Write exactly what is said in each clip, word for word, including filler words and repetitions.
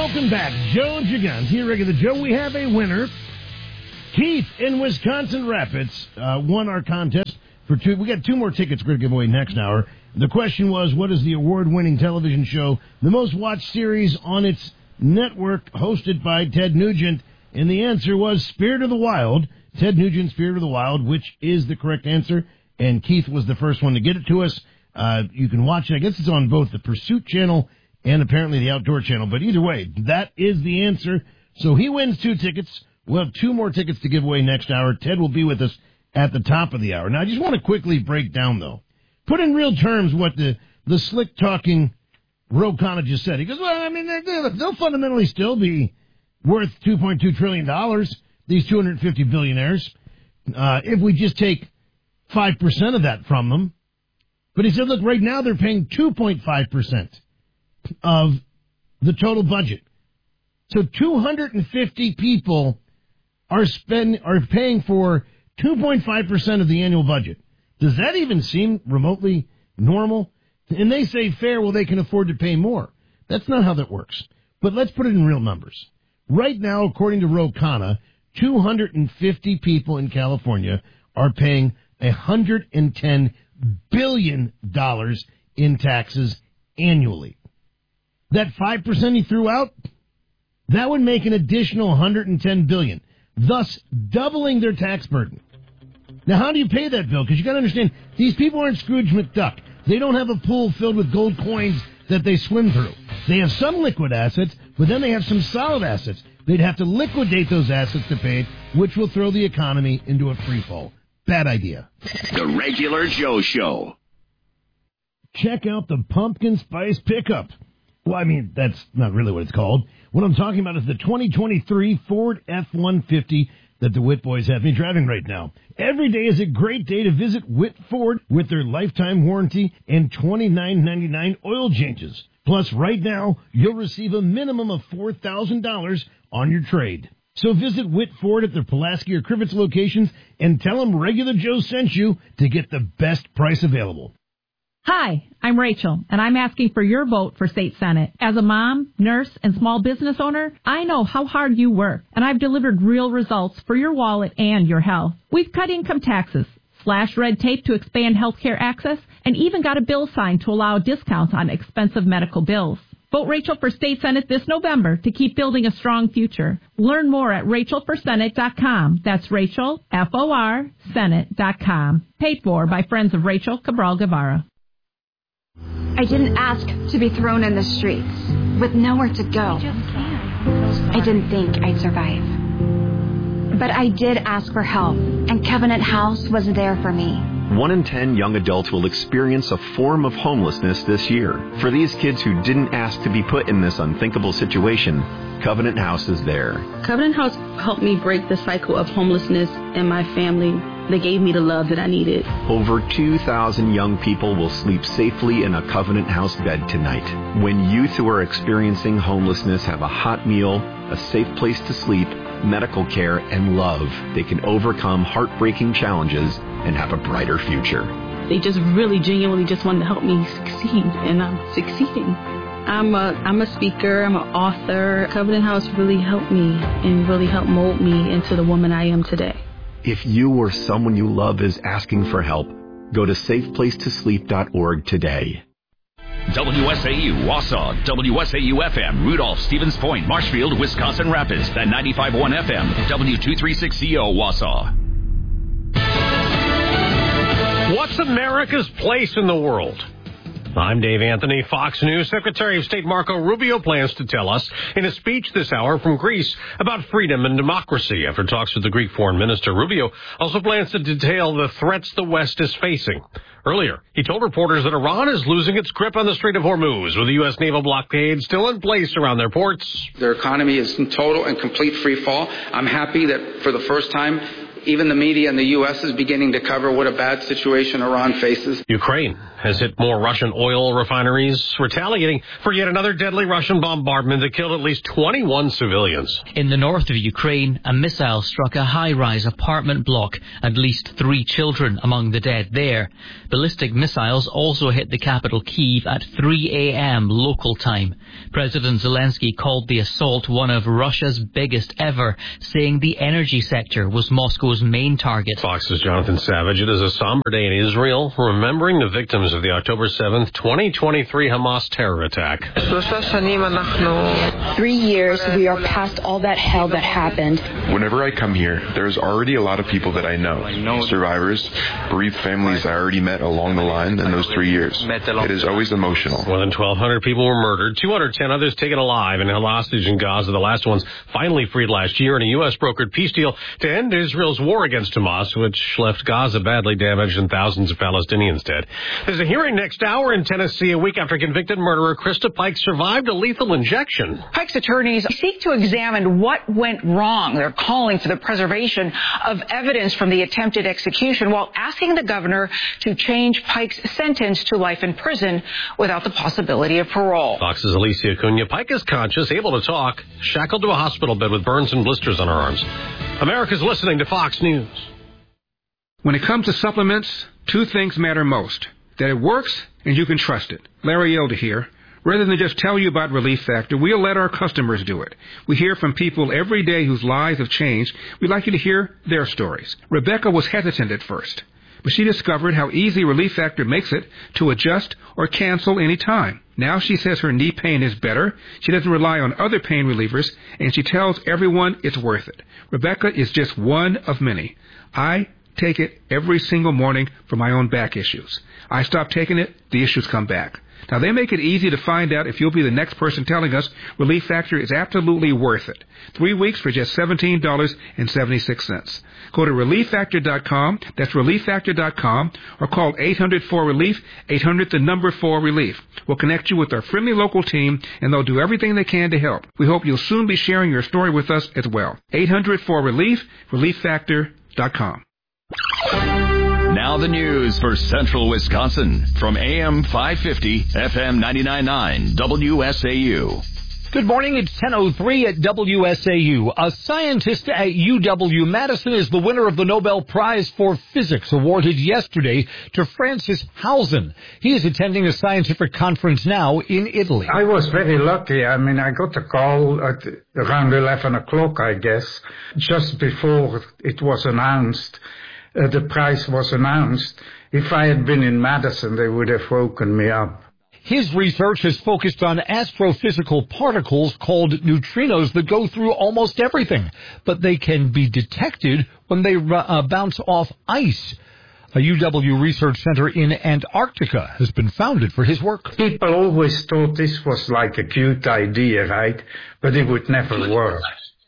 Welcome back. Joe Gigant here, regular Joe. We have a winner. Keith in Wisconsin Rapids uh, won our contest for two. We got two more tickets we're going to give away next hour. The question was, what is the award-winning television show, the most watched series on its network, hosted by Ted Nugent? And the answer was Spirit of the Wild. Ted Nugent's Spirit of the Wild, which is the correct answer. And Keith was the first one to get it to us. Uh, you can watch it. I guess it's on both the Pursuit channel and apparently the Outdoor channel. But either way, that is the answer. So he wins two tickets. We'll have two more tickets to give away next hour. Ted will be with us at the top of the hour. Now, I just want to quickly break down, though. Put in real terms what the, the slick-talking Ro Khanna just said. He goes, well, I mean, they'll, they'll fundamentally still be worth two point two trillion dollars, these two hundred fifty billionaires, uh, if we just take five percent of that from them. But he said, look, right now they're paying two point five percent of the total budget. So two hundred fifty people are spend are paying for two point five percent of the annual budget. Does that even seem remotely normal? And they say fair, well, they can afford to pay more. That's not how that works. But let's put it in real numbers. Right now, according to Ro Khanna, two hundred fifty people in California are paying one hundred ten billion dollars in taxes annually. That five percent he threw out, that would make an additional one hundred ten billion dollars, thus doubling their tax burden. Now, how do you pay that bill? Because you got to understand, these people aren't Scrooge McDuck. They don't have a pool filled with gold coins that they swim through. They have some liquid assets, but then they have some solid assets. They'd have to liquidate those assets to pay it, which will throw the economy into a free fall. Bad idea. The Regular Joe Show. Check out the pumpkin spice pickup. Well, I mean, that's not really what it's called. What I'm talking about is the twenty twenty-three Ford F one fifty that the Witt boys have me driving right now. Every day is a great day to visit Witt Ford with their lifetime warranty and twenty-nine ninety-nine oil changes. Plus, right now, you'll receive a minimum of four thousand dollars on your trade. So visit Witt Ford at their Pulaski or Crivets locations and tell them Regular Joe sent you to get the best price available. Hi, I'm Rachel, and I'm asking for your vote for state senate. As a mom, nurse, and small business owner, I know how hard you work, and I've delivered real results for your wallet and your health. We've cut income taxes, slashed red tape to expand health care access, and even got a bill signed to allow discounts on expensive medical bills. Vote Rachel for state senate this November to keep building a strong future. Learn more at rachel for senate dot com. That's Rachel, F O R, Senate dot com. Paid for by Friends of Rachel Cabral Guevara. I didn't ask to be thrown in the streets with nowhere to go. I didn't think I'd survive. But I did ask for help, and Covenant House was there for me. One in ten young adults will experience a form of homelessness this year. For these kids who didn't ask to be put in this unthinkable situation, Covenant House is there. Covenant House helped me break the cycle of homelessness in my family. They gave me the love that I needed. Over two thousand young people will sleep safely in a Covenant House bed tonight. When youth who are experiencing homelessness have a hot meal, a safe place to sleep, medical care, and love, they can overcome heartbreaking challenges and have a brighter future. They just really genuinely just wanted to help me succeed, and I'm succeeding. I'm a, I'm a speaker, I'm an author. Covenant House really helped me and really helped mold me into the woman I am today. If you or someone you love is asking for help, go to safe place to sleep dot org today. W S A U, Wausau, W S A U F M, Rudolph, Stevens Point, Marshfield, Wisconsin Rapids, and ninety-five point one F M, W two thirty-six C O, Wausau. What's America's place in the world? I'm Dave Anthony. Fox News Secretary of State Marco Rubio plans to tell us in a speech this hour from Greece about freedom and democracy. After talks with the Greek foreign minister, Rubio also plans to detail the threats the West is facing. Earlier, he told reporters that Iran is losing its grip on the Strait of Hormuz, with the U S naval blockade still in place around their ports. Their economy is in total and complete free fall. I'm happy that for the first time Even the media in the U S is beginning to cover what a bad situation Iran faces. Ukraine has hit more Russian oil refineries, retaliating for yet another deadly Russian bombardment that killed at least twenty-one civilians. In the north of Ukraine, a missile struck a high-rise apartment block. At least three children among the dead there. Ballistic missiles also hit the capital Kyiv at three a.m. local time. President Zelensky called the assault one of Russia's biggest ever, saying the energy sector was Moscow's main target. Fox's Jonathan Savage. It is a somber day in Israel, remembering the victims of the October seventh, twenty twenty-three Hamas terror attack. Three years, we are past all that hell that happened. Whenever I come here, there's already a lot of people that I know. Survivors, bereaved families I already met along the line in those three years. It is always emotional. More than twelve hundred people were murdered, two hundred ten others taken alive and held hostage in Gaza. The last ones finally freed last year in a U S brokered peace deal to end Israel's war against Hamas, which left Gaza badly damaged and thousands of Palestinians dead. There's a hearing next hour in Tennessee a week after convicted murderer Krista Pike survived a lethal injection. Pike's attorneys seek to examine what went wrong. They're calling for the preservation of evidence from the attempted execution while asking the governor to change Pike's sentence to life in prison without the possibility of parole. Fox's Alicia Acuna. Pike is conscious, able to talk, shackled to a hospital bed with burns and blisters on her arms. America's listening to Fox News. When it comes to supplements, two things matter most. That it works and you can trust it. Larry Elder here. Rather than just tell you about Relief Factor, we'll let our customers do it. We hear from people every day whose lives have changed. We'd like you to hear their stories. Rebecca was hesitant at first, but she discovered how easy Relief Factor makes it to adjust or cancel any time. Now she says her knee pain is better, she doesn't rely on other pain relievers, and she tells everyone it's worth it. Rebecca is just one of many. I take it every single morning for my own back issues. I stop taking it, the issues come back. Now, they make it easy to find out if you'll be the next person telling us Relief Factor is absolutely worth it. Three weeks for just seventeen dollars and seventy-six cents. Go to relief factor dot com, that's relief factor dot com, or call eight hundred four relief, eight hundred the number four relief. We'll connect you with our friendly local team, and they'll do everything they can to help. We hope you'll soon be sharing your story with us as well. eight hundred four relief, relief factor dot com. Now the news for Central Wisconsin from A M five fifty, F M ninety-nine point nine, W S A U. Good morning, it's ten oh three at W S A U. A scientist at U W-Madison is the winner of the Nobel Prize for Physics, awarded yesterday to Francis Hausen. He is attending a scientific conference now in Italy. I was very lucky. I mean, I got a call at around eleven o'clock, I guess, just before it was announced. Uh, the prize was announced. If I had been in Madison, they would have woken me up. His research has focused on astrophysical particles called neutrinos that go through almost everything, but they can be detected when they uh, bounce off ice. A U W research center in Antarctica has been founded for his work. People always thought this was like a cute idea, right? But it would never work.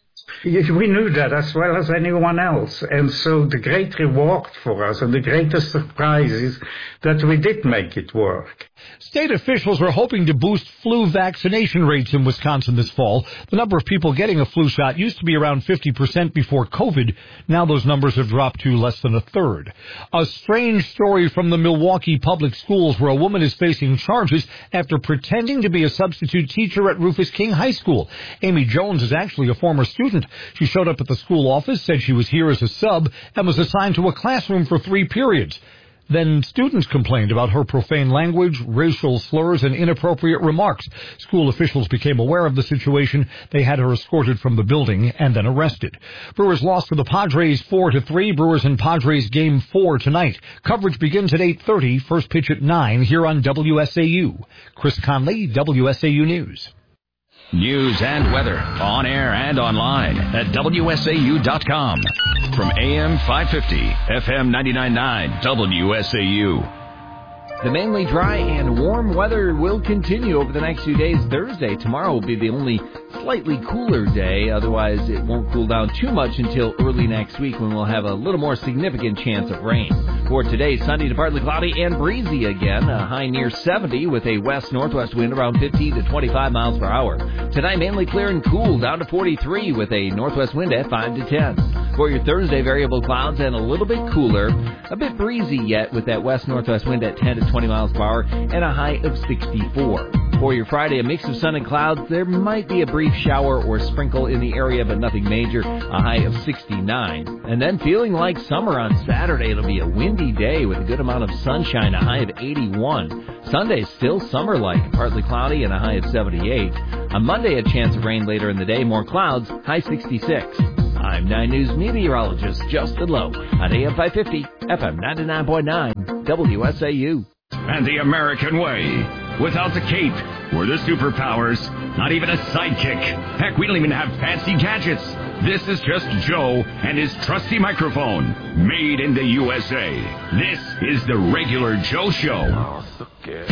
We knew that as well as anyone else. And so the great reward for us and the greatest surprise is that we did make it work. State officials are hoping to boost flu vaccination rates in Wisconsin this fall. The number of people getting a flu shot used to be around fifty percent before COVID. Now those numbers have dropped to less than a third. A strange story from the Milwaukee Public Schools where a woman is facing charges after pretending to be a substitute teacher at Rufus King High School. Amy Jones is actually a former student. She showed up at the school office, said she was here as a sub, and was assigned to a classroom for three periods. Then students complained about her profane language, racial slurs, and inappropriate remarks. School officials became aware of the situation. They had her escorted from the building and then arrested. Brewers lost to the Padres four to three. Brewers and Padres game four tonight. Coverage begins at eight thirty. First pitch at nine here on W S A U. Chris Conley, W S A U News. News and weather on air and online at W S A U dot com. From A M five fifty, F M ninety-nine point nine, W S A U. The mainly dry and warm weather will continue over the next few days. Thursday, tomorrow will be the only slightly cooler day. Otherwise, it won't cool down too much until early next week when we'll have a little more significant chance of rain. For today, sunny to partly cloudy and breezy again. A high near seventy with a west-northwest wind around fifteen to twenty-five miles per hour. Tonight, mainly clear and cool down to forty-three with a northwest wind at five to ten. For your Thursday, variable clouds and a little bit cooler. A bit breezy yet with that west-northwest wind at ten to twenty miles per hour and a high of sixty-four. For your Friday, a mix of sun and clouds. There might be a brief shower or sprinkle in the area, but nothing major. A high of sixty-nine. And then feeling like summer on Saturday. It'll be a windy day with a good amount of sunshine, a high of eighty-one. Sunday, still summer-like, partly cloudy and a high of seventy-eight. On Monday, a chance of rain later in the day, more clouds, high sixty-six. I'm nine News meteorologist Justin Lowe on A M five fifty, F M ninety-nine point nine, W S A U. And the American way. Without the cape or the superpowers, not even a sidekick. Heck, we don't even have fancy gadgets. This is just Joe and his trusty microphone, made in the U S A. This is the Regular Joe Show. Oh, so good.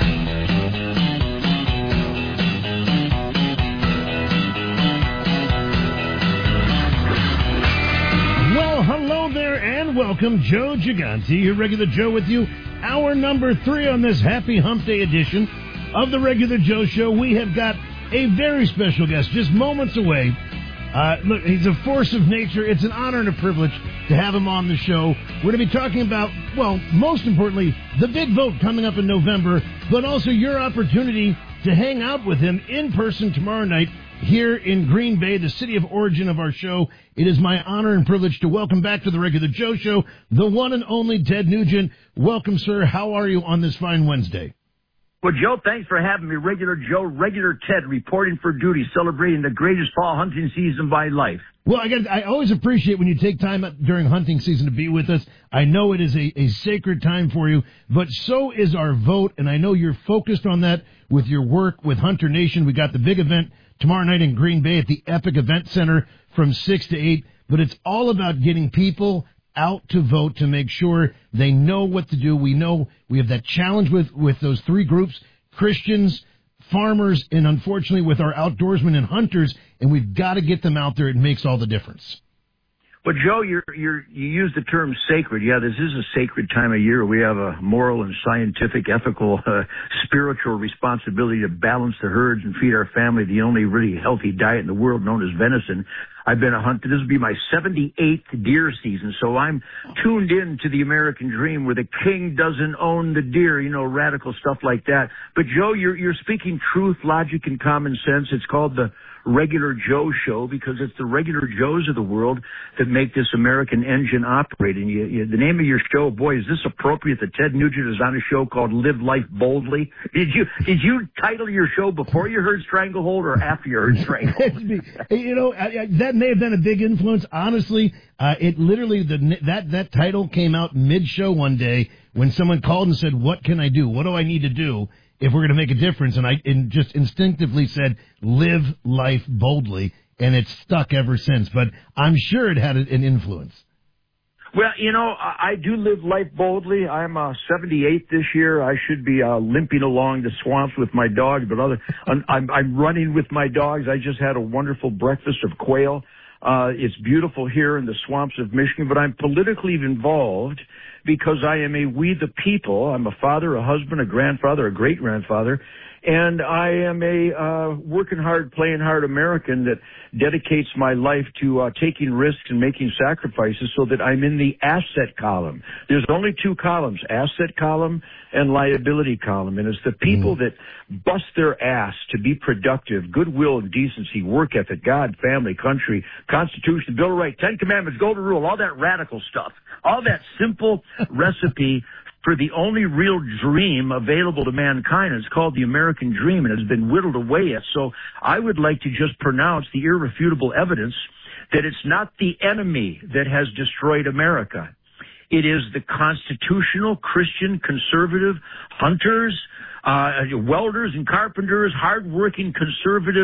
Well, hello there and welcome. Joe Gigante, your Regular Joe with you. Hour number three on this happy hump day edition of the Regular Joe Show. We have got a very special guest just moments away. Uh, look, he's a force of nature. It's an honor and a privilege to have him on the show. We're going to be talking about, well, most importantly, the big vote coming up in November, but also your opportunity to hang out with him in person tomorrow night here in Green Bay, the city of origin of our show. It is my honor and privilege to welcome back to the Regular Joe Show, the one and only Ted Nugent. Welcome, sir. How are you on this fine Wednesday? Well, Joe, thanks for having me. Regular Joe, Regular Ted, reporting for duty, celebrating the greatest fall hunting season by life. Well, I got, I always appreciate when you take time out during hunting season to be with us. I know it is a, a sacred time for you, but so is our vote, and I know you're focused on that with your work with Hunter Nation. We got the big event tomorrow night in Green Bay at the Epic Event Center from six to eight, but it's all about getting people out to vote to make sure they know what to do. We know we have that challenge with, with those three groups, Christians, farmers, and unfortunately with our outdoorsmen and hunters, and we've got to get them out there. It makes all the difference. But, Joe, you're, you're, you use the term sacred. Yeah, this is a sacred time of year. We have a moral and scientific, ethical, uh, spiritual responsibility to balance the herds and feed our family the only really healthy diet in the world known as venison. I've been a hunter. This will be my seventy-eighth deer season, so I'm tuned in to the American dream where the king doesn't own the deer, you know, radical stuff like that. But, Joe, you're, you're speaking truth, logic, and common sense. It's called the Regular Joe Show because it's the regular Joes of the world that make this American engine operate. And you, you, the name of your show, boy, is this appropriate that Ted Nugent is on a show called Live Life Boldly? Did you did you title your show before you heard Stranglehold or after you heard Stranglehold? You know, I, I, that may have been a big influence. Honestly, uh, it literally, the that, that title came out mid-show one day when someone called and said, what can I do? What do I need to do if we're going to make a difference? And I and just instinctively said, live life boldly, and it's stuck ever since. But I'm sure it had an influence. Well, you know, I do live life boldly. I'm uh, seventy-eight this year. I should be uh, limping along the swamps with my dogs, but other, I'm, I'm running with my dogs. I just had a wonderful breakfast of quail. Uh, it's beautiful here in the swamps of Michigan, but I'm politically involved because I am a we the people. I'm a father, a husband, a grandfather, a great-grandfather, and I am a uh, working hard, playing hard American that dedicates my life to uh, taking risks and making sacrifices so that I'm in the asset column. There's only two columns, asset column and liability column, and it's the people that bust their ass to be productive, goodwill and decency, work ethic, God, family, country, Constitution, Bill of Rights, Ten Commandments, Golden Rule, all that radical stuff, all that simple recipe for the only real dream available to mankind. It's called the American dream, and it's been whittled away at. So I would like to just pronounce the irrefutable evidence that it's not the enemy that has destroyed America. It is the constitutional, Christian, conservative hunters, uh, welders and carpenters, hardworking, conservative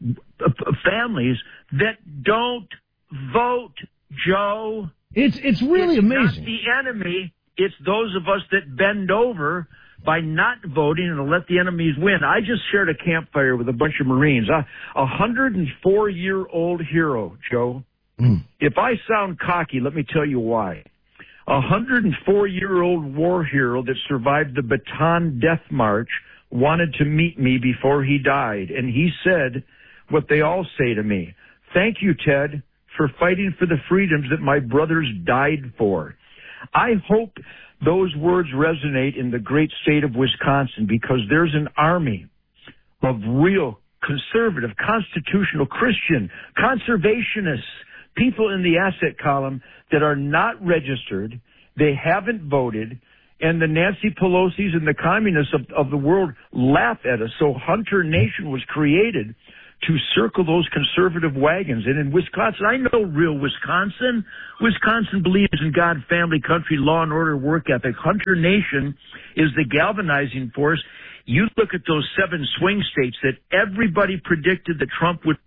families that don't vote, Joe. It's, it's really it's amazing. Not the enemy. It's those of us that bend over by not voting and let the enemies win. I just shared a campfire with a bunch of Marines. A one hundred four year old hero, Joe. Mm. If I sound cocky, let me tell you why. A one hundred four year old war hero that survived the Bataan Death March wanted to meet me before he died. And he said what they all say to me. Thank you, Ted, for fighting for the freedoms that my brothers died for. I hope those words resonate in the great state of Wisconsin, because there's an army of real conservative, constitutional, Christian, conservationists, people in the asset column that are not registered, they haven't voted, and the Nancy Pelosi's and the communists of, of the world laugh at us. So Hunter Nation was created to circle those conservative wagons. And in Wisconsin, I know real Wisconsin. Wisconsin believes in God, family, country, law and order, work ethic. Hunter Nation is the galvanizing force. You look at those seven swing states that everybody predicted that Trump would.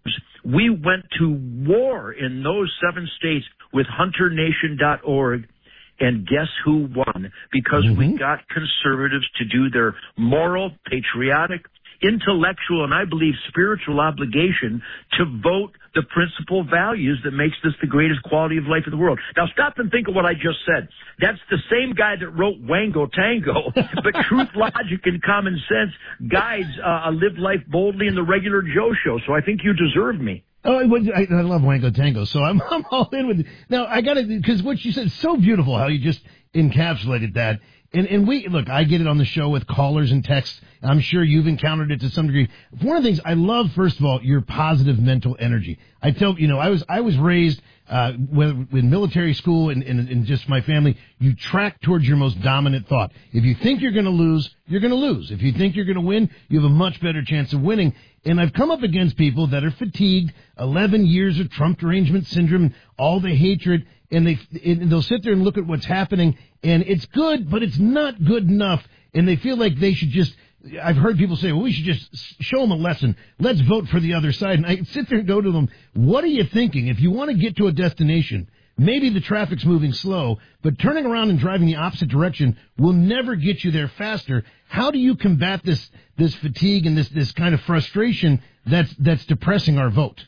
We went to war in those seven states with hunter nation dot org. And guess who won? Because mm-hmm. we got conservatives to do their moral, patriotic, intellectual, and I believe spiritual obligation to vote the principal values that makes this the greatest quality of life in the world. Now stop and think of what I just said. That's the same guy that wrote Wango Tango, but truth, logic, and common sense guides uh, a Live Life Boldly in the Regular Joe Show. So I think you deserve me. Oh, I, I love Wango Tango, so I'm, I'm all in with it. Now, I got to, because what you said is so beautiful, how you just encapsulated that. And, and we, look, I get it on the show with callers and texts. I'm sure you've encountered it to some degree. One of the things I love, first of all, your positive mental energy. I tell, you know, I was, I was raised, uh, with, in military school and, and, and just my family. You track towards your most dominant thought. If you think you're going to lose, you're going to lose. If you think you're going to win, you have a much better chance of winning. And I've come up against people that are fatigued, eleven years of Trump derangement syndrome, all the hatred, and they, and they'll sit there and look at what's happening, and it's good, but it's not good enough, and they feel like they should just, I've heard people say, well, we should just show them a lesson. Let's vote for the other side. And I sit there and go to them, what are you thinking? If you want to get to a destination, maybe the traffic's moving slow, but turning around and driving the opposite direction will never get you there faster. How do you combat this this fatigue and this, this kind of frustration that's that's depressing our vote?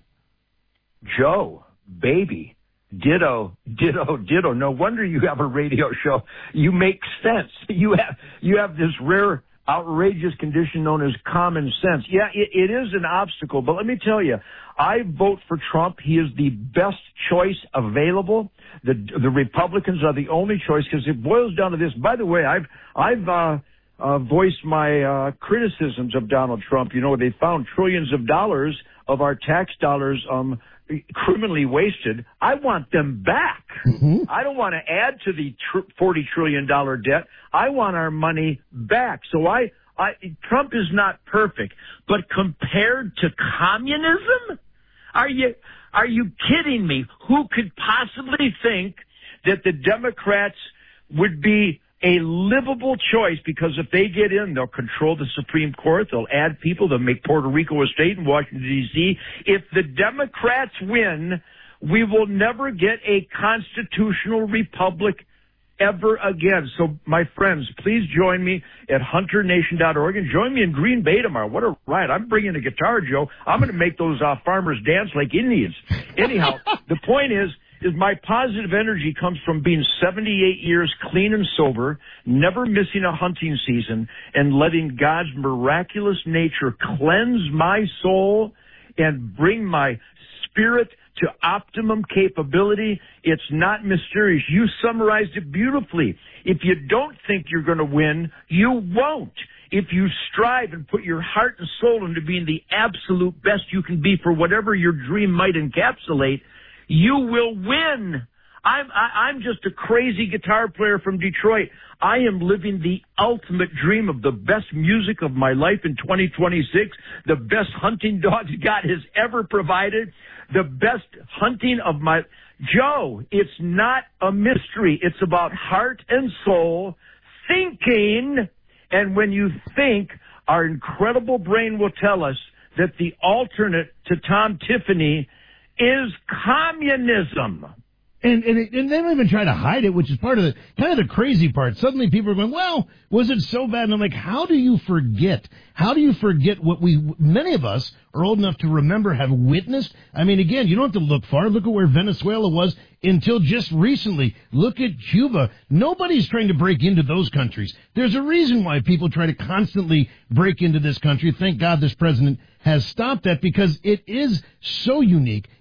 Joe, baby, ditto, ditto, ditto. No wonder you have a radio show. You make sense. You have you have this rare, outrageous condition known as common sense. Yeah, it, it is an obstacle, but let me tell you, I vote for Trump. He is the best choice available. The the Republicans are the only choice, because it boils down to this. By the way, I've I've uh, uh, voiced my uh, criticisms of Donald Trump. You know, they found trillions of dollars of our tax dollars um, criminally wasted. I want them back. Mm-hmm. I don't want to add to the tr- forty trillion dollars debt. I want our money back. So I, I, Trump is not perfect, but compared to communism, are you, are you kidding me? Who could possibly think that the Democrats would be a livable choice? Because if they get in, they'll control the Supreme Court. They'll add people. They'll make Puerto Rico a state in Washington, D C If the Democrats win, we will never get a constitutional republic ever again. So, my friends, please join me at hunter nation dot org and join me in Green Bay tomorrow. What a ride. I'm bringing a guitar, Joe. I'm going to make those uh, farmers dance like Indians. Anyhow, the point is, is my positive energy comes from being seventy-eight years clean and sober, never missing a hunting season, and letting God's miraculous nature cleanse my soul and bring my spirit to optimum capability. It's not mysterious. You summarized it beautifully. If you don't think you're going to win, you won't. If you strive and put your heart and soul into being the absolute best you can be for whatever your dream might encapsulate, you will win. I'm, I, I'm just a crazy guitar player from Detroit. I am living the ultimate dream of the best music of my life in twenty twenty-six, the best hunting dogs God has ever provided, the best hunting of my... Joe, it's not a mystery. It's about heart and soul, thinking, and when you think, our incredible brain will tell us that the alternate to Tom Tiffany is communism. And, and, it, and they don't even try to hide it, which is part of the, kind of the crazy part. Suddenly people are going, well, was it so bad? And I'm like, how do you forget? How do you forget what we, many of us are old enough to remember, have witnessed? I mean, again, you don't have to look far. Look at where Venezuela was until just recently. Look at Cuba. Nobody's trying to break into those countries. There's a reason why people try to constantly break into this country. Thank God this president has stopped that, because it is so unique.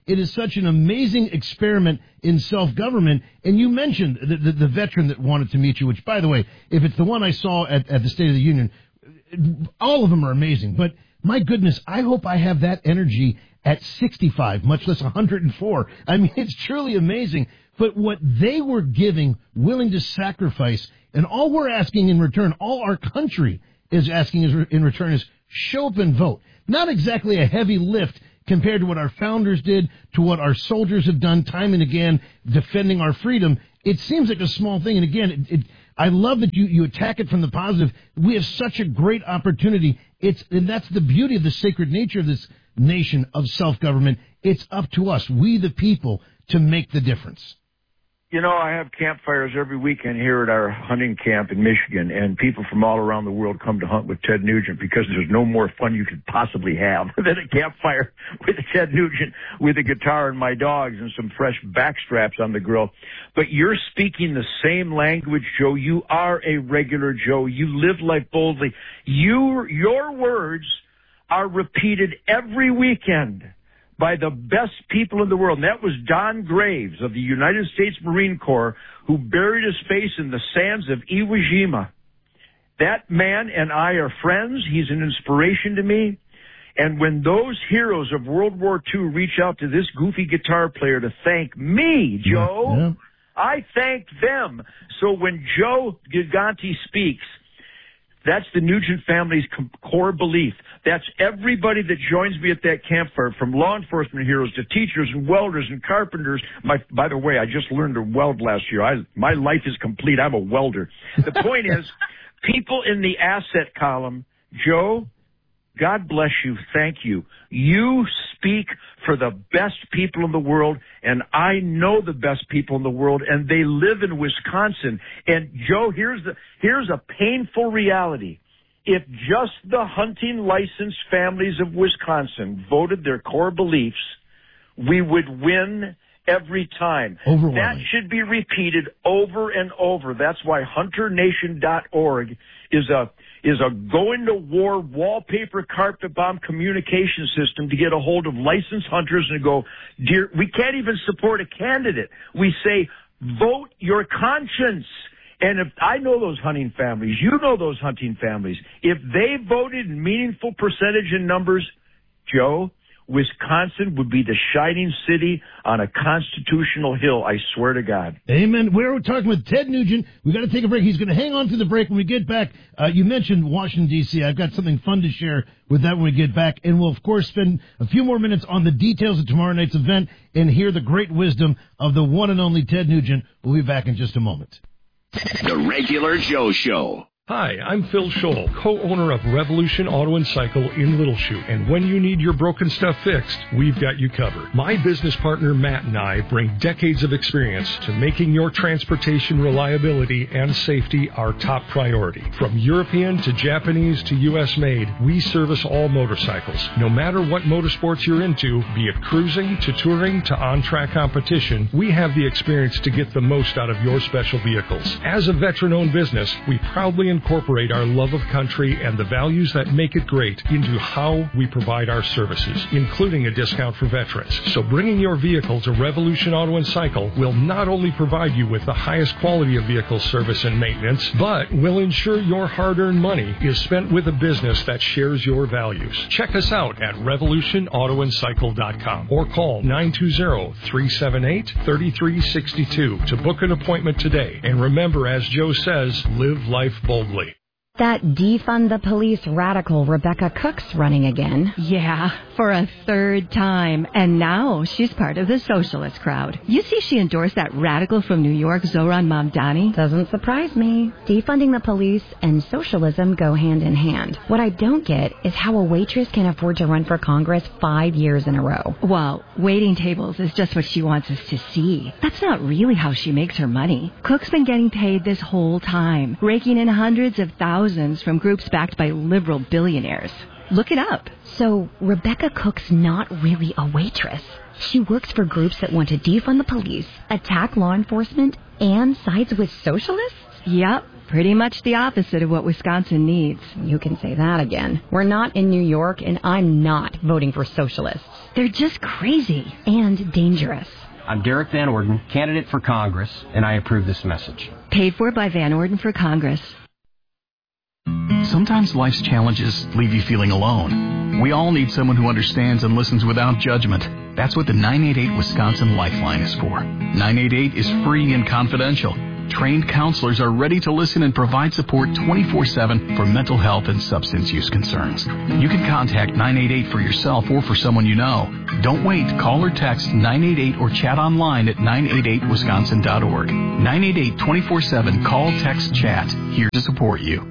it is such an amazing experiment in self-government. And you mentioned the, the, the veteran that wanted to meet you, which, by the way, if it's the one I saw at, at the State of the Union, all of them are amazing. But my goodness, I hope I have that energy at sixty-five, much less one hundred four. I mean, it's truly amazing. But what they were giving, willing to sacrifice, and all we're asking in return, all our country is asking in return is show up and vote. Not exactly a heavy lift compared to what our founders did, to what our soldiers have done time and again, defending our freedom. It seems like a small thing. And again, it, it, I love that you, you attack it from the positive. We have such a great opportunity. It's, and that's the beauty of the sacred nature of this nation of self-government. It's up to us, we the people, to make the difference. You know, I have campfires every weekend here at our hunting camp in Michigan, and people from all around the world come to hunt with Ted Nugent because there's no more fun you could possibly have than a campfire with Ted Nugent with a guitar and my dogs and some fresh backstraps on the grill. But you're speaking the same language, Joe. You are a regular Joe. You live life boldly. You, your words are repeated every weekend by the best people in the world. And that was Don Graves of the United States Marine Corps, who buried his face in the sands of Iwo Jima. That man and I are friends. He's an inspiration to me. And when those heroes of World War Two reach out to this goofy guitar player to thank me, Joe, yeah, yeah. I thanked them. So when Joe Gigante speaks, that's the Nugent family's core belief. That's everybody that joins me at that campfire, from law enforcement heroes to teachers and welders and carpenters. My, by the way, I just learned to weld last year. I, my life is complete. I'm a welder. The point is, people in the asset column, Joe, God bless you. Thank you. You speak for the best people in the world, and I know the best people in the world, and they live in Wisconsin. And Joe, here's the, here's a painful reality. If just the hunting licensed families of Wisconsin voted their core beliefs, we would win every time. That should be repeated over and over. That's why hunter nation dot org is a is a going to war wallpaper carpet bomb communication system to get a hold of licensed hunters and go, dear, we can't even support a candidate. We say, vote your conscience. And if I know those hunting families, you know those hunting families, if they voted in meaningful percentage in numbers, Joe, Wisconsin would be the shining city on a constitutional hill, I swear to God. Amen. We're talking with Ted Nugent. We've got to take a break. He's going to hang on to the break when we get back. Uh, you mentioned Washington, D C I've got something fun to share with that when we get back. And we'll, of course, spend a few more minutes on the details of tomorrow night's event and hear the great wisdom of the one and only Ted Nugent. We'll be back in just a moment. The Regular Joe Show. Hi, I'm Phil Scholl, co-owner of Revolution Auto and Cycle in Little Chute. And when you need your broken stuff fixed, we've got you covered. My business partner Matt and I bring decades of experience to making your transportation reliability and safety our top priority. From European to Japanese to U S made, we service all motorcycles. No matter what motorsports you're into, be it cruising to touring to on-track competition, we have the experience to get the most out of your special vehicles. As a veteran-owned business, we proudly incorporate our love of country and the values that make it great into how we provide our services, including a discount for veterans. So bringing your vehicle to Revolution Auto and Cycle will not only provide you with the highest quality of vehicle service and maintenance, but will ensure your hard-earned money is spent with a business that shares your values. Check us out at revolution auto and cycle dot com or call nine two zero, three seven eight, three three six two to book an appointment today. And remember, as Joe says, live life boldly. That defund the police radical Rebecca Cook's running again. Yeah, for a third time. And now she's part of the socialist crowd. You see she endorsed that radical from New York, Zohran Mamdani? Doesn't surprise me. Defunding the police and socialism go hand in hand. What I don't get is how a waitress can afford to run for Congress five years in a row. Well, waiting tables is just what she wants us to see. That's not really how she makes her money. Cook's been getting paid this whole time, raking in hundreds of thousands from groups backed by liberal billionaires. Look it up. So Rebecca Cook's not really a waitress. She works for groups that want to defund the police, attack law enforcement, and sides with socialists? Yep. Pretty much the opposite of what Wisconsin needs. You can say that again. We're not in New York, and I'm not voting for socialists. They're just crazy and dangerous. I'm Derek Van Orden, candidate for Congress, and I approve this message. Paid for by Van Orden for Congress. Sometimes life's challenges leave you feeling alone. We all need someone who understands and listens without judgment. That's what the nine eight eight Wisconsin Lifeline is for. nine eight eight is free and confidential. Trained counselors are ready to listen and provide support twenty-four seven for mental health and substance use concerns. You can contact nine eight eight for yourself or for someone you know. Don't wait. Call or text nine eight eight or chat online at nine eight eight wisconsin dot org. nine eight eight, twenty-four seven. Call, text, chat. Here to support you.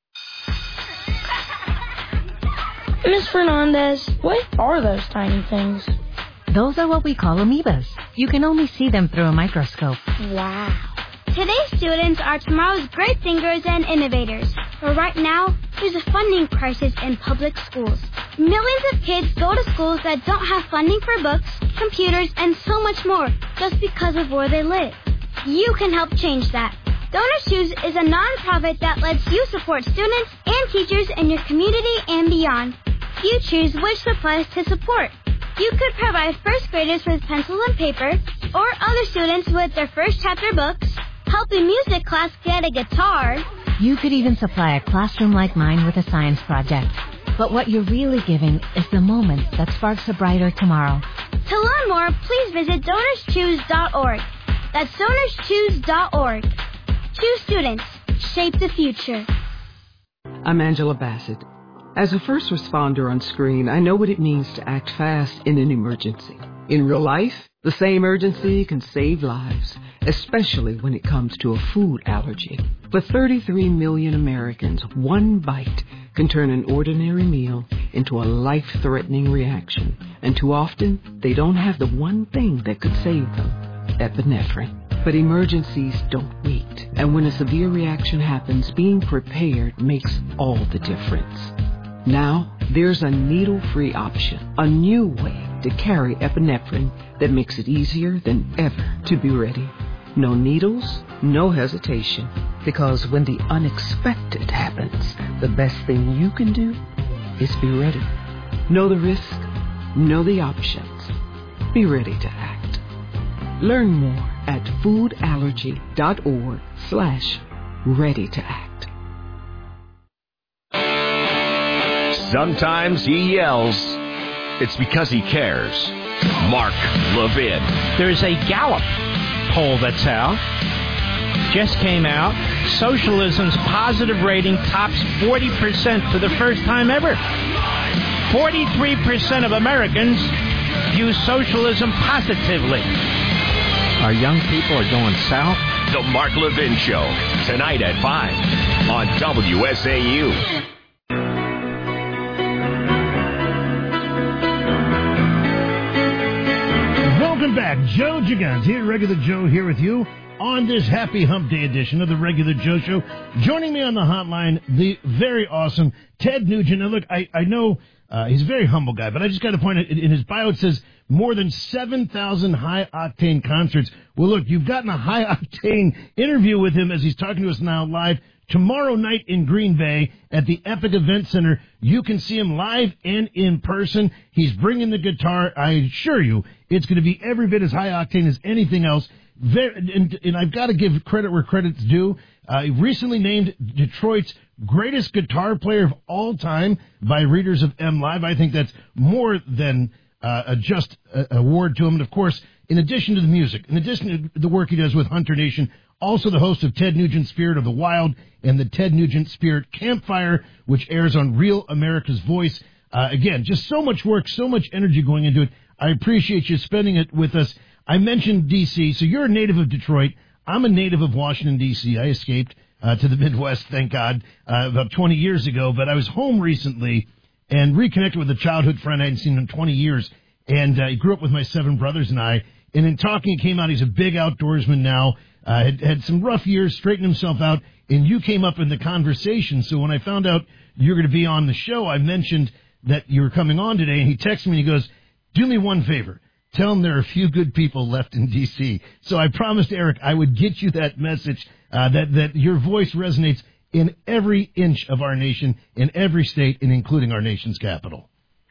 Miss Fernandez, what are those tiny things? Those are what we call amoebas. You can only see them through a microscope. Wow. Today's students are tomorrow's great thinkers and innovators. But right now, there's a funding crisis in public schools. Millions of kids go to schools that don't have funding for books, computers, and so much more just because of where they live. You can help change that. Donors Choose is a nonprofit that lets you support students and teachers in your community and beyond. You choose which supplies to support. You could provide first graders with pencils and paper, or other students with their first chapter books, help a music class get a guitar. You could even supply a classroom like mine with a science project. But what you're really giving is the moment that sparks a brighter tomorrow. To learn more, please visit donors choose dot org. That's donors choose dot org. Choose students. Shape the future. I'm Angela Bassett. As a first responder on screen, I know what it means to act fast in an emergency. In real life, the same urgency can save lives, especially when it comes to a food allergy. For thirty-three million Americans, one bite can turn an ordinary meal into a life-threatening reaction. And too often, they don't have the one thing that could save them, epinephrine. But emergencies don't wait. And when a severe reaction happens, being prepared makes all the difference. Now, there's a needle-free option, a new way to carry epinephrine that makes it easier than ever to be ready. No needles, no hesitation, because when the unexpected happens, the best thing you can do is be ready. Know the risk, know the options, be ready to act. Learn more at foodallergy.org slash ready to act. Sometimes he yells. It's because he cares. Mark Levin. There's a Gallup poll that's out. Just came out. Socialism's positive rating tops forty percent for the first time ever. forty-three percent of Americans view socialism positively. Our young people are going south. The Mark Levin Show, tonight at five on W S A U. Welcome back. Joe Gigant here, Regular Joe, here with you on this Happy Hump Day edition of the Regular Joe Show. Joining me on the hotline, the very awesome Ted Nugent. Now, look, I, I know uh, he's a very humble guy, but I just got to point out, in his bio it says more than seven thousand high-octane concerts. Well, look, you've gotten a high-octane interview with him as he's talking to us now live tomorrow night in Green Bay at the Epic Event Center. You can see him live and in person. He's bringing the guitar. I assure you, it's going to be every bit as high-octane as anything else. Very, and, and I've got to give credit where credit's due. Uh, recently named Detroit's greatest guitar player of all time by readers of M Live. I think that's more than uh, a just uh, award to him. And, of course, in addition to the music, in addition to the work he does with Hunter Nation, also the host of Ted Nugent Spirit of the Wild and the Ted Nugent Spirit Campfire, which airs on Real America's Voice. Uh, again, just so much work, so much energy going into it. I appreciate you spending it with us. I mentioned D C, so you're a native of Detroit. I'm a native of Washington, D C. I escaped uh, to the Midwest, thank God, uh, about twenty years ago. But I was home recently and reconnected with a childhood friend I hadn't seen in twenty years. And uh, he grew up with my seven brothers and I. And in talking, it came out he's a big outdoorsman now. Uh, had, had some rough years, straightened himself out. And you came up in the conversation. So when I found out you were going to be on the show, I mentioned that you were coming on today. And he texted me and he goes, do me one favor. Tell him there are a few good people left in D C. So I promised Eric I would get you that message, uh, that, that your voice resonates in every inch of our nation, in every state, and including our nation's capital.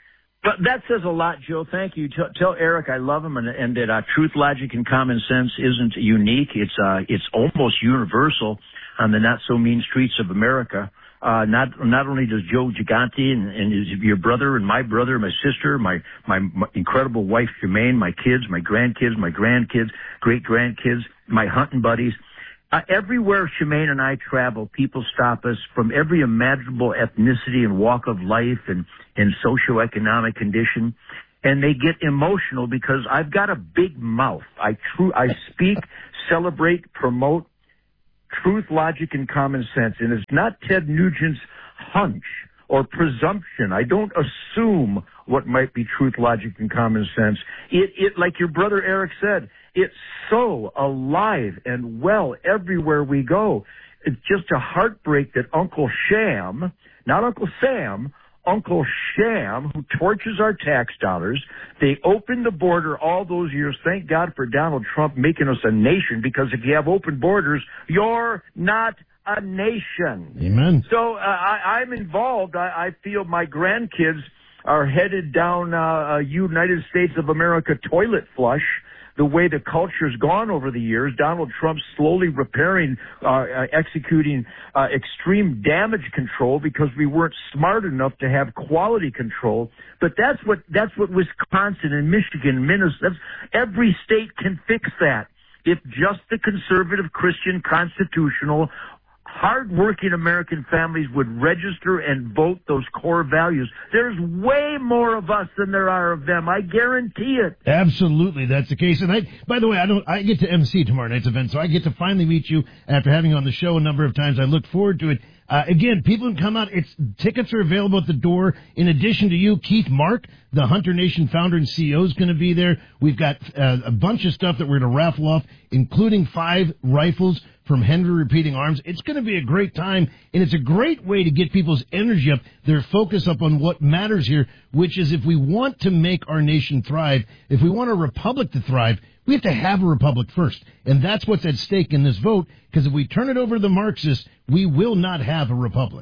But that says a lot, Joe. Thank you. Tell, tell Eric I love him, and, and that uh, truth, logic, and common sense isn't unique. It's uh, it's almost universal on the not so mean streets of America. Uh, not not only does Joe Gigante and, and his, your brother and my brother, my sister, my, my my incredible wife Jermaine, my kids, my grandkids, my grandkids, great grandkids, my hunting buddies. Uh, everywhere Shemaine and I travel, people stop us from every imaginable ethnicity and walk of life and, and socioeconomic condition, and they get emotional because I've got a big mouth. I true I speak, celebrate, promote truth, logic, and common sense, and it's not Ted Nugent's hunch or presumption. I don't assume what might be truth, logic, and common sense. It, it, like your brother Eric said, it's so alive and well everywhere we go. It's just a heartbreak that Uncle Sham, not Uncle Sam, Uncle Sham, who torches our tax dollars, they opened the border all those years. Thank God for Donald Trump making us a nation, because if you have open borders, you're not a nation. Amen. So uh, I, I'm involved. I, I feel my grandkids are headed down uh, a United States of America toilet flush. The way the culture's gone over the years, Donald Trump slowly repairing, uh, uh, executing uh, extreme damage control because we weren't smart enough to have quality control. But that's what that's what Wisconsin and Michigan, Minnesota, every state can fix that if just the conservative, Christian, constitutional, hard-working American families would register and vote those core values. There's way more of us than there are of them. I guarantee it. Absolutely, that's the case. And I, by the way, I don't. I get to M C tomorrow night's event, so I get to finally meet you after having you on the show a number of times. I look forward to it. Uh, again, people can come out. It's tickets are available at the door. In addition to you, Keith Mark, the Hunter Nation founder and C E O, is going to be there. We've got uh, a bunch of stuff that we're going to raffle off, including five rifles from Henry Repeating Arms. It's going to be a great time, and it's a great way to get people's energy up, their focus up on what matters here, which is if we want to make our nation thrive, if we want a republic to thrive, we have to have a republic first. And that's what's at stake in this vote, because if we turn it over to the Marxists, we will not have a republic.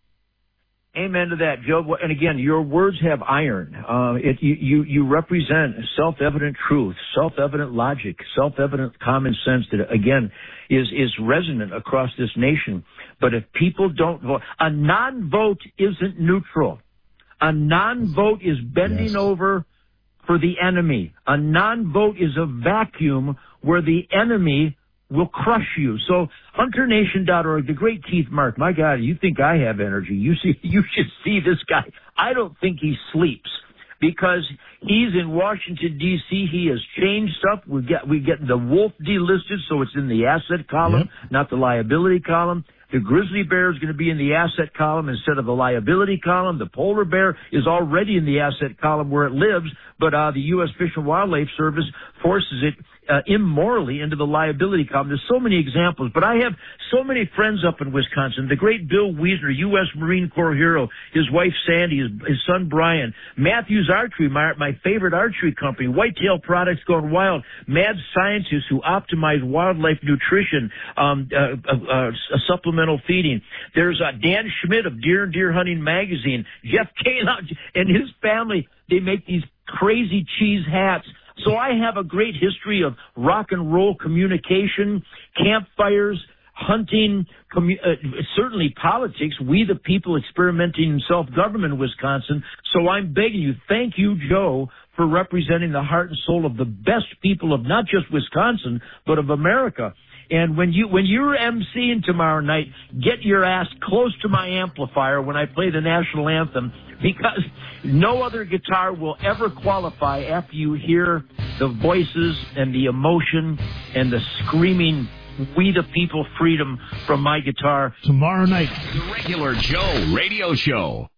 Amen to that, Joe. And again, your words have iron. Uh, it, you, you, you represent self-evident truth, self-evident logic, self-evident common sense that, again, is, is resonant across this nation. But if people don't vote, a non-vote isn't neutral. A non-vote is bending yes. over for the enemy. A non-vote is a vacuum where the enemy will crush you. So hunter nation dot org, the great Keith Mark, my God, you think I have energy. You see, you should see this guy. I don't think he sleeps because he's in Washington, D C. He has changed stuff. We get, we get the wolf delisted, so it's in the asset column, yep. not the liability column. The grizzly bear is going to be in the asset column instead of the liability column. The polar bear is already in the asset column where it lives, but uh, the U S Fish and Wildlife Service forces it uh, immorally into the liability column. There's so many examples, but I have so many friends up in Wisconsin. The great Bill Wiesner, U S Marine Corps hero, his wife Sandy, his, his son Brian, Matthews Archery, my, my favorite archery company, Whitetail Products Going Wild, mad scientists who optimize wildlife nutrition, um, uh, uh, uh, supplemental feeding. There's uh, Dan Schmidt of Deer and Deer Hunting Magazine, Jeff Kayla and his family. They make these crazy cheese hats. So I have a great history of rock and roll communication, campfires, hunting, commu- uh, certainly politics. We the people experimenting in self-government in Wisconsin. So I'm begging you, thank you, Joe, for representing the heart and soul of the best people of not just Wisconsin, but of America. And when you when you're emceeing tomorrow night, get your ass close to my amplifier when I play the national anthem, because no other guitar will ever qualify after you hear the voices and the emotion and the screaming "We the People Freedom" from my guitar. Tomorrow night. The Regular Joe Radio Show.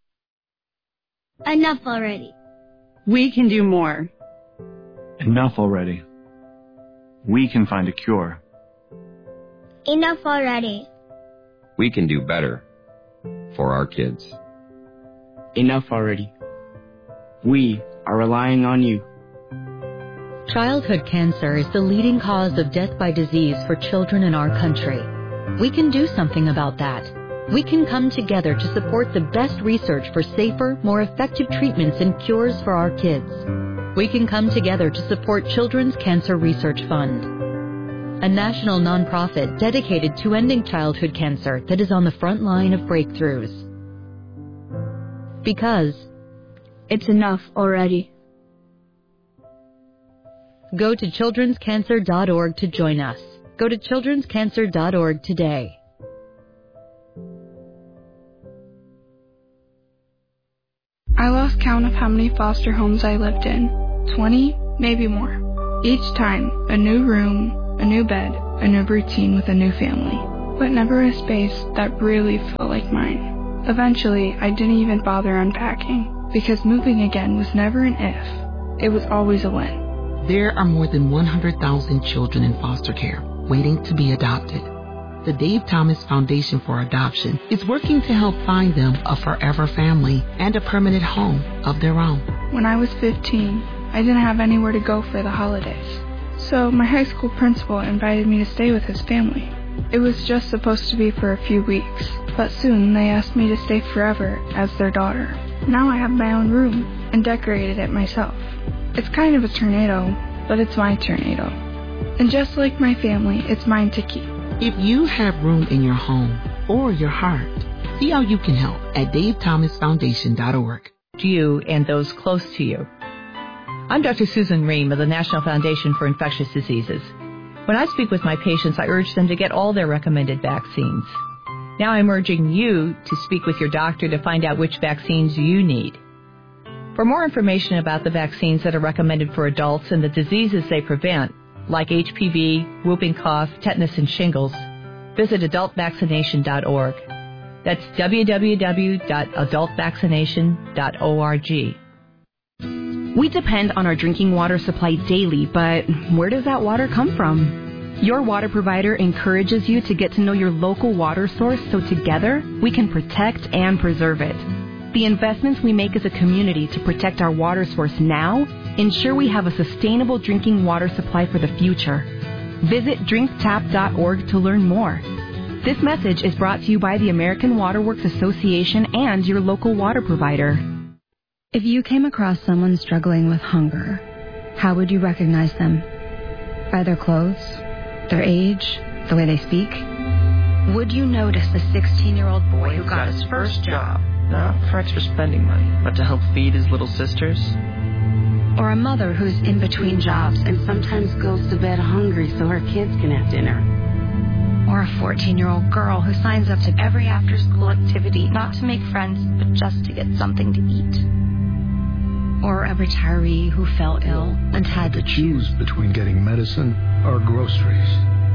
Enough already. We can do more. Enough already. We can find a cure. Enough already. We can do better for our kids. Enough already. We are relying on you. Childhood cancer is the leading cause of death by disease for children in our country. We can do something about that. We can come together to support the best research for safer, more effective treatments and cures for our kids. We can come together to support Children's Cancer Research Fund, a national nonprofit dedicated to ending childhood cancer that is on the front line of breakthroughs. Because it's enough already. Go to children's cancer dot org to join us. Go to children's cancer dot org today. I lost count of how many foster homes I lived in. Twenty, maybe more. Each time, a new room, a new bed, a new routine with a new family. But never a space that really felt like mine. Eventually, I didn't even bother unpacking, because moving again was never an if. It was always a when. There are more than one hundred thousand children in foster care waiting to be adopted. The Dave Thomas Foundation for Adoption is working to help find them a forever family and a permanent home of their own. When I was fifteen, I didn't have anywhere to go for the holidays. So my high school principal invited me to stay with his family. It was just supposed to be for a few weeks, but soon they asked me to stay forever as their daughter. Now I have my own room and decorated it myself. It's kind of a tornado, but it's my tornado. And just like my family, it's mine to keep. If you have room in your home or your heart, see how you can help at dave thomas foundation dot org. To you and those close to you. I'm Doctor Susan Ream of the National Foundation for Infectious Diseases. When I speak with my patients, I urge them to get all their recommended vaccines. Now I'm urging you to speak with your doctor to find out which vaccines you need. For more information about the vaccines that are recommended for adults and the diseases they prevent, like H P V, whooping cough, tetanus, and shingles, visit adult vaccination dot org. That's w w w dot adult vaccination dot org. We depend on our drinking water supply daily, but where does that water come from? Your water provider encourages you to get to know your local water source so together we can protect and preserve it. The investments we make as a community to protect our water source now ensure we have a sustainable drinking water supply for the future. Visit drink tap dot org to learn more. This message is brought to you by the American Water Works Association and your local water provider. If you came across someone struggling with hunger, how would you recognize them? By their clothes, their age, the way they speak? Would you notice the sixteen-year-old boy who got his first job? Not for extra spending money, but to help feed his little sisters? Or a mother who's in between jobs and sometimes goes to bed hungry so her kids can have dinner? Or a fourteen-year-old girl who signs up to every after-school activity not to make friends, but just to get something to eat? Or a retiree who fell ill and had to choose between getting medicine or groceries?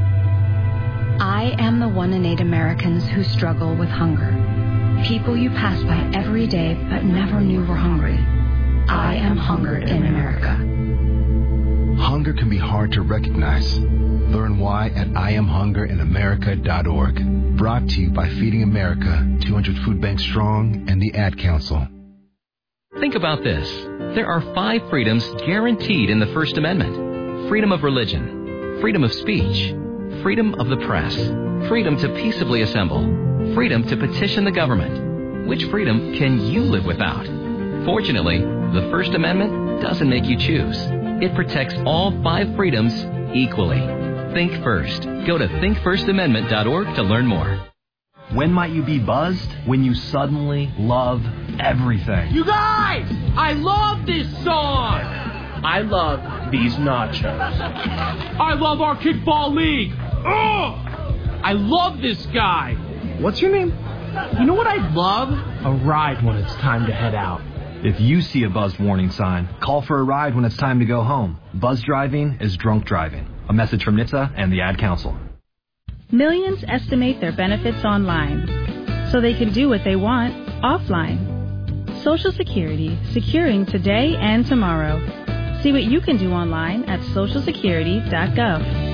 I am the one in eight Americans who struggle with hunger. People you pass by every day but never knew were hungry. I am hunger in America. Hunger can be hard to recognize. Learn why at I am hunger in America dot org. Brought to you by Feeding America, two hundred Food Banks Strong, and the Ad Council. Think about this. There are five freedoms guaranteed in the First Amendment. Freedom of religion, freedom of speech, freedom of the press, freedom to peaceably assemble, freedom to petition the government. Which freedom can you live without? Fortunately, the First Amendment doesn't make you choose. It protects all five freedoms equally. Think first. Go to think first amendment dot org to learn more. When might you be buzzed? When you suddenly love everything. You guys! I love this song! I love these nachos. I love our kickball league! Ugh! I love this guy! What's your name? You know what I'd love? A ride when it's time to head out. If you see a buzzed warning sign, call for a ride when it's time to go home. Buzz driving is drunk driving. A message from N H T S A and the Ad Council. Millions estimate their benefits online, so they can do what they want offline. Social Security, securing today and tomorrow. See what you can do online at social security dot gov.